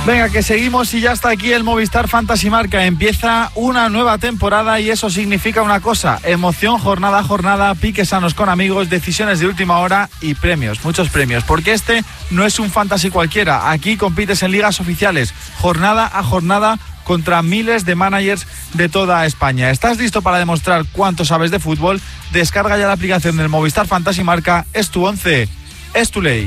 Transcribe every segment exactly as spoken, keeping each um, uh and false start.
Venga, que seguimos y ya está aquí el Movistar Fantasy Marca. Empieza una nueva temporada y eso significa una cosa: emoción jornada a jornada, piques sanos con amigos, decisiones de última hora y premios, muchos premios. Porque este no es un fantasy cualquiera. Aquí compites en ligas oficiales, jornada a jornada, contra miles de managers de toda España. ¿Estás listo para demostrar cuánto sabes de fútbol? Descarga ya la aplicación del Movistar Fantasy Marca. Es tu once, es tu ley.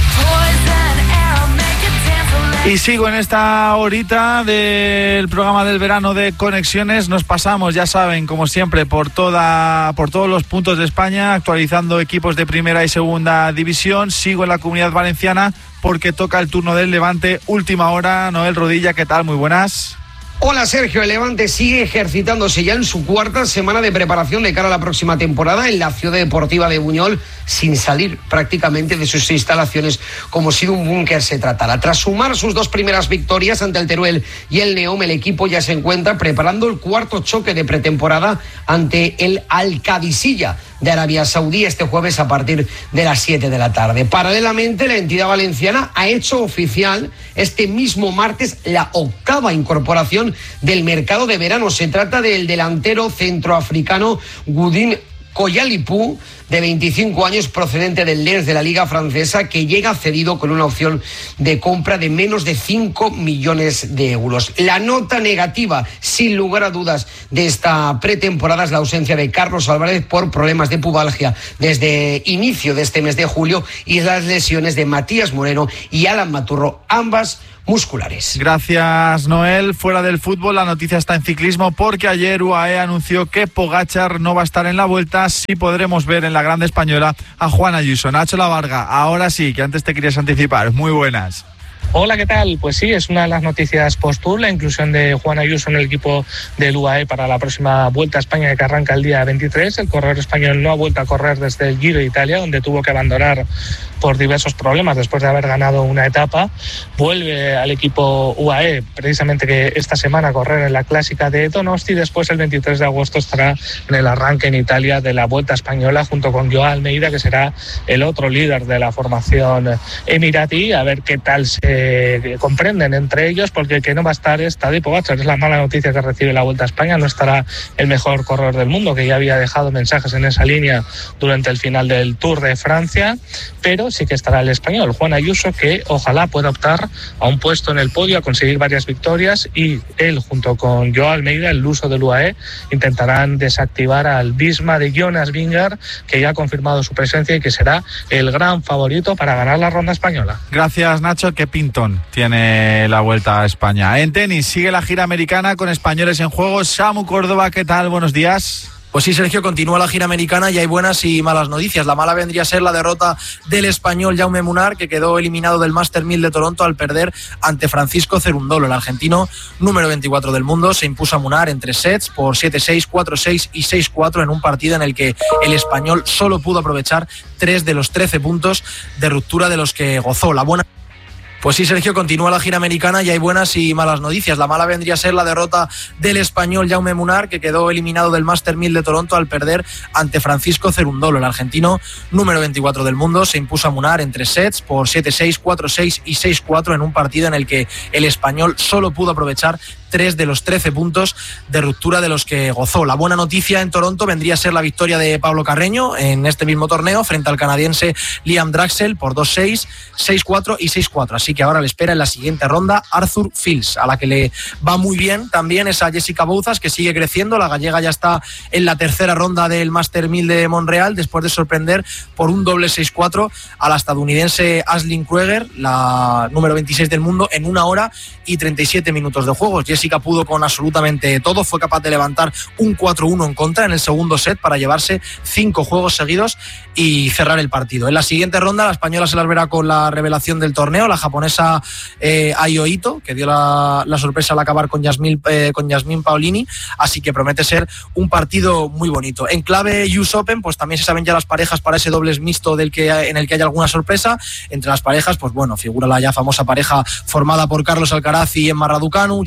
Y sigo en esta horita del programa del verano de Conexiones. Nos pasamos, ya saben, como siempre, por toda, por todos los puntos de España, actualizando equipos de primera y segunda división. Sigo en la Comunidad Valenciana porque toca el turno del Levante. Última hora. Noel Rodilla, ¿qué tal? Muy buenas. Hola Sergio, el Levante sigue ejercitándose ya en su cuarta semana de preparación de cara a la próxima temporada en la Ciudad Deportiva de Buñol, sin salir prácticamente de sus instalaciones como si de un búnker se tratara. Tras sumar sus dos primeras victorias ante el Teruel y el Neom, el equipo ya se encuentra preparando el cuarto choque de pretemporada ante el Al-Qadisiyah de Arabia Saudí este jueves a partir de las siete de la tarde. Paralelamente, la entidad valenciana ha hecho oficial este mismo martes la octava incorporación del mercado de verano. Se trata del delantero centroafricano Goudin Koyalipou, de veinticinco años, procedente del Lens de la Liga Francesa, que llega cedido con una opción de compra de menos de cinco millones de euros. La nota negativa, sin lugar a dudas, de esta pretemporada es la ausencia de Carlos Álvarez por problemas de pubalgia desde inicio de este mes de julio y las lesiones de Matías Moreno y Alan Maturro, ambas musculares. Gracias, Noel. Fuera del fútbol, la noticia está en ciclismo porque ayer U A E anunció que Pogačar no va a estar en la Vuelta. Sí podremos ver en la Grande Española a Juan Ayuso. Nacho Lavarga, ahora sí, que antes te querías anticipar. Muy buenas. Hola, ¿qué tal? Pues sí, es una de las noticias post-tour, la inclusión de Juan Ayuso en el equipo del U A E para la próxima Vuelta a España que arranca el día veintitrés. El corredor español no ha vuelto a correr desde el Giro de Italia, donde tuvo que abandonar por diversos problemas después de haber ganado una etapa. Vuelve al equipo U A E precisamente que esta semana a correr en la clásica de Donosti y después el veintitrés de agosto estará en el arranque en Italia de la Vuelta Española junto con Joao Almeida, que será el otro líder de la formación emiratí. A ver qué tal se comprenden entre ellos, porque el que no va a estar es Tadej Pogačar. Es la mala noticia que recibe la Vuelta a España. No estará el mejor corredor del mundo, que ya había dejado mensajes en esa línea durante el final del Tour de Francia, pero sí que estará el español Juan Ayuso, que ojalá pueda optar a un puesto en el podio, a conseguir varias victorias, y él junto con Joao Almeida, el luso del U A E, intentarán desactivar al Visma de Jonas Vingegaard, que ya ha confirmado su presencia y que será el gran favorito para ganar la ronda española. Gracias, Nacho. Qué pintón tiene la Vuelta a España. En tenis sigue la gira americana con españoles en juego. Samu Córdoba, ¿qué tal? Buenos días. Pues sí, Sergio, continúa la gira americana y hay buenas y malas noticias. La mala vendría a ser la derrota del español Jaume Munar, que quedó eliminado del Master mil de Toronto al perder ante Francisco Cerundolo. El argentino, número veinticuatro del mundo, se impuso a Munar en tres sets por siete seis, cuatro seis y seis cuatro en un partido en el que el español solo pudo aprovechar tres de los trece puntos de ruptura de los que gozó. La buena... Pues sí, Sergio, continúa la gira americana y hay buenas y malas noticias. La mala vendría a ser la derrota del español Jaume Munar, que quedó eliminado del Master mil de Toronto al perder ante Francisco Cerundolo. El argentino, número veinticuatro del mundo, se impuso a Munar en tres sets por siete seis, cuatro seis y seis cuatro en un partido en el que el español solo pudo aprovechar tres de los trece puntos de ruptura de los que gozó. La buena noticia en Toronto vendría a ser la victoria de Pablo Carreño en este mismo torneo frente al canadiense Liam Draxel por dos seis, seis cuatro y seis cuatro. Así que ahora le espera en la siguiente ronda Arthur Fils, a la que le va muy bien también esa Jessica Bouzas, que sigue creciendo. La gallega ya está en la tercera ronda del Master mil de Montreal después de sorprender por un doble seis cuatro a la estadounidense Aisling Krueger, la número veintiséis del mundo, en una hora y treinta y siete minutos de juegos. Jessica pudo con absolutamente todo, fue capaz de levantar un cuatro uno en contra en el segundo set para llevarse cinco juegos seguidos y cerrar el partido. En la siguiente ronda la española se las verá con la revelación del torneo, la japonesa eh, Ayo Ito, que dio la, la sorpresa al acabar con Yasmín eh, con Yasmín Paolini, así que promete ser un partido muy bonito. En clave U S Open, pues también se saben ya las parejas para ese dobles mixto del que, en el que hay alguna sorpresa. Entre las parejas, pues bueno, figura la ya famosa pareja formada por Carlos Alcaraz y Emma Raducanu, Yannick Sinner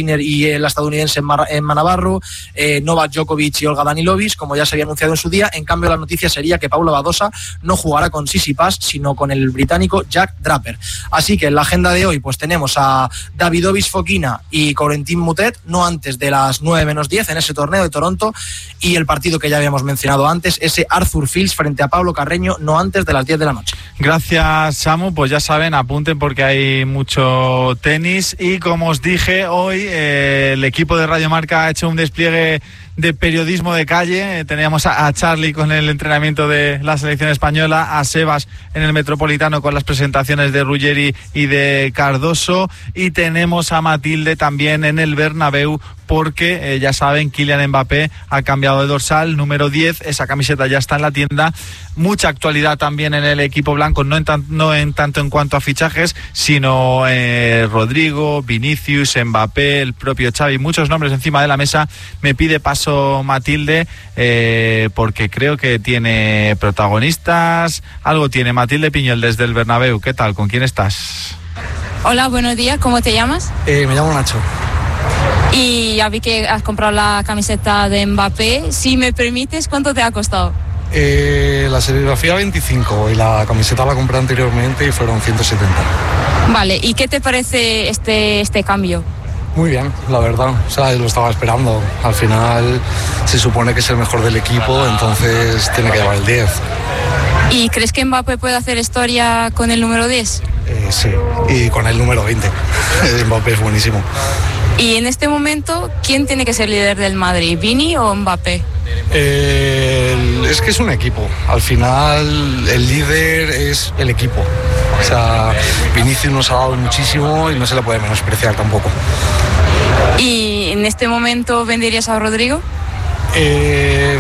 Sinner y el estadounidense Emma Navarro, eh, Novak Djokovic y Olga Danilovic, como ya se había anunciado en su día. En cambio, la noticia sería que Paula Badosa no jugará con Tsitsipas, sino con el británico Jack Draper. Así que en la agenda de hoy pues tenemos a Davidovich Fokina y Corentin Moutet, no antes de las nueve menos diez en ese torneo de Toronto, y el partido que ya habíamos mencionado antes, ese Arthur Fils frente a Pablo Carreño, no antes de las diez de la noche. Gracias, Samu. Pues ya saben, apunten porque hay mucho tenis y como os dije, hoy eh, el equipo de Radio Marca ha hecho un despliegue de periodismo de calle. Teníamos a, a Charlie con el entrenamiento de la selección española, a Sebas en el Metropolitano con las presentaciones de Ruggeri y de Cardoso, y tenemos a Matilde también en el Bernabéu porque eh, ya saben, Kylian Mbappé ha cambiado de dorsal, número diez, esa camiseta ya está en la tienda. Mucha actualidad también en el equipo blanco, no en, tan, no en tanto en cuanto a fichajes, sino eh, Rodrigo, Vinicius, Mbappé, el propio Xavi, muchos nombres encima de la mesa. Me pide paso Matilde eh, porque creo que tiene protagonistas, algo tiene. Matilde Piñol desde el Bernabéu, ¿qué tal? ¿Con quién estás? Hola, buenos días, ¿cómo te llamas? Eh, me llamo Nacho. Y ya vi que has comprado la camiseta de Mbappé. Si me permites, ¿cuánto te ha costado? Eh, la serigrafía veinticinco y la camiseta la compré anteriormente y fueron ciento setenta. Vale, ¿y qué te parece este, este cambio? Muy bien, la verdad, o sea, lo estaba esperando. Al final se supone que es el mejor del equipo, entonces tiene que llevar el diez. ¿Y crees que Mbappé puede hacer historia con el número diez? Eh, sí, y con el número veinte. Mbappé es buenísimo. Y en este momento, ¿quién tiene que ser líder del Madrid, Vini o Mbappé? Eh, es que es un equipo. Al final, el líder es el equipo. O sea, Vinicius nos ha dado muchísimo y no se le puede menospreciar tampoco. ¿Y en este momento venderías a Rodrigo? Eh,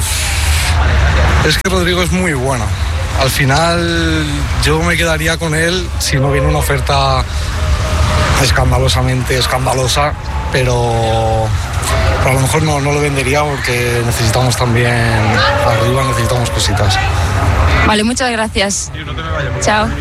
es que Rodrigo es muy bueno. Al final, yo me quedaría con él si no viene una oferta escandalosamente escandalosa, pero, pero a lo mejor no, no lo vendería porque necesitamos también arriba, necesitamos cositas. Vale, muchas gracias. Chao.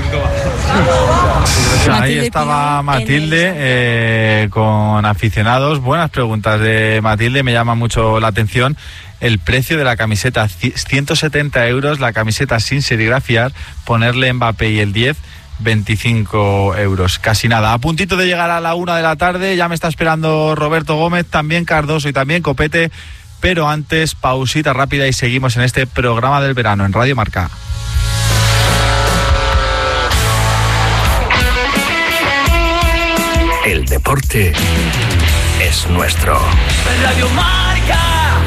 Ahí estaba Matilde eh, con aficionados. Buenas preguntas de Matilde, me llama mucho la atención. El precio de la camiseta, ciento setenta euros, la camiseta sin serigrafiar, ponerle Mbappé y el diez, veinticinco euros, casi nada. A puntito de llegar a la una de la tarde, ya me está esperando Roberto Gómez, también Cardoso y también Copete, pero antes, pausita rápida y seguimos en este programa del verano en Radio Marca. El deporte es nuestro. Radio Marca.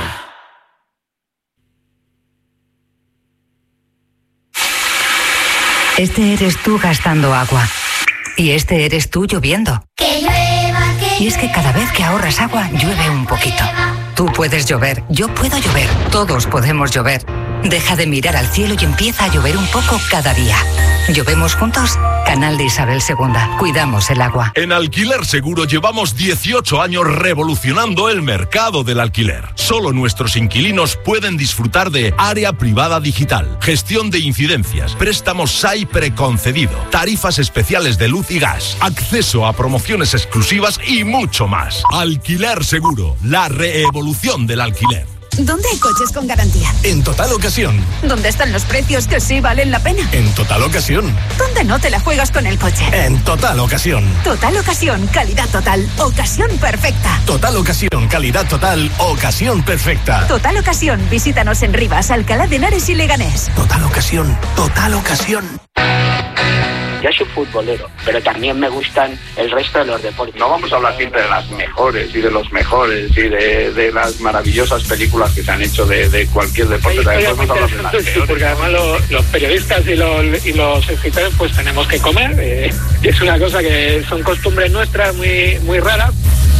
Este eres tú gastando agua. Y este eres tú lloviendo. Que llueva, que y es que cada vez que ahorras agua, llueve un poquito. Tú puedes llover, yo puedo llover, todos podemos llover. Deja de mirar al cielo y empieza a llover un poco cada día. ¿Llovemos juntos? Canal de Isabel segunda. Cuidamos el agua. En Alquiler Seguro llevamos dieciocho años revolucionando el mercado del alquiler. Solo nuestros inquilinos pueden disfrutar de área privada digital, gestión de incidencias, préstamos S A I preconcedido, tarifas especiales de luz y gas, acceso a promociones exclusivas y mucho más. Alquiler Seguro, la reevolución del alquiler. ¿Dónde hay coches con garantía? En Total Ocasión. ¿Dónde están los precios que sí valen la pena? En Total Ocasión. ¿Dónde no te la juegas con el coche? En Total Ocasión. Total Ocasión, calidad total, ocasión perfecta. Total Ocasión, calidad total, ocasión perfecta. Total Ocasión, visítanos en Rivas, Alcalá de Henares y Leganés. Total Ocasión, Total Ocasión. Yo soy futbolero, pero también me gustan el resto de los deportes. No vamos a hablar siempre de las mejores y de los mejores y de, de las maravillosas películas que se han hecho de, de cualquier deporte. También podemos hablar de las peores. Porque además lo, los periodistas y los, y los escritores pues tenemos que comer. Eh, es una cosa que son costumbres nuestras muy, muy raras.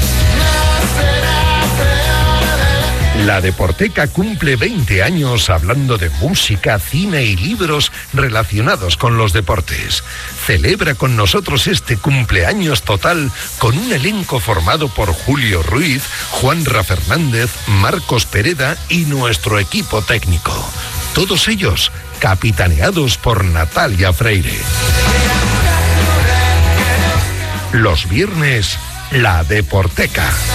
La Deporteca cumple veinte años hablando de música, cine y libros relacionados con los deportes. Celebra con nosotros este cumpleaños total con un elenco formado por Julio Ruiz, Juanra Fernández, Marcos Pereda y nuestro equipo técnico. Todos ellos capitaneados por Natalia Freire. Los viernes, La Deporteca.